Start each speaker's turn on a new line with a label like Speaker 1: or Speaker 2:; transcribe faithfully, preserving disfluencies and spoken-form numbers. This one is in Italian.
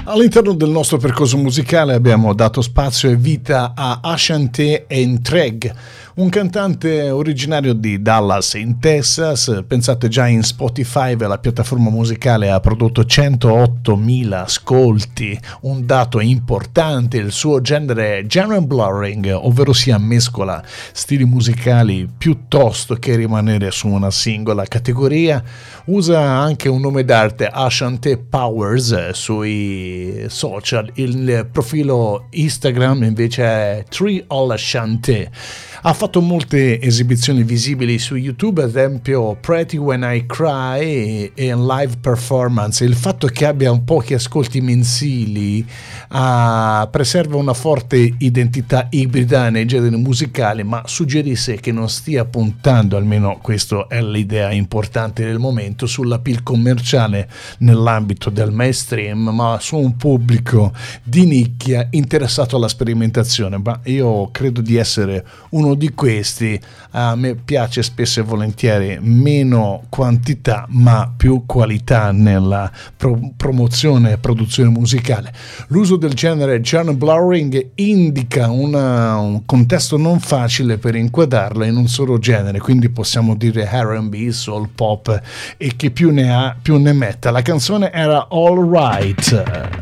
Speaker 1: All'interno del nostro percorso musicale abbiamo dato spazio e vita a Ashanti Entreg, un cantante originario di Dallas in Texas. Pensate, già in Spotify, la piattaforma musicale, ha prodotto centoottomila ascolti, un dato importante. Il suo genere è genre blurring, ovvero sia mescola stili musicali piuttosto che rimanere su una singola categoria. Usa anche un nome d'arte, Ashanti Powers, sui social. Il profilo Instagram invece è Tree All Ashanti. Ha fatto molte esibizioni visibili su YouTube, ad esempio Pretty When I Cry e in live performance. Il fatto che abbia un pochi ascolti mensili uh, preserva una forte identità ibrida nei generi musicali, ma suggerisce che non stia puntando, almeno questa è l'idea importante del momento, sull'appeal commerciale nell'ambito del mainstream, ma su un pubblico di nicchia interessato alla sperimentazione. Ma io credo di essere uno di questi. A me piace spesso e volentieri meno quantità ma più qualità nella pro- promozione e produzione musicale. L'uso del genere genre blurring indica una, un contesto non facile per inquadrarlo in un solo genere, quindi possiamo dire R and B, soul, pop, e chi più ne ha più ne metta. La canzone era All Right.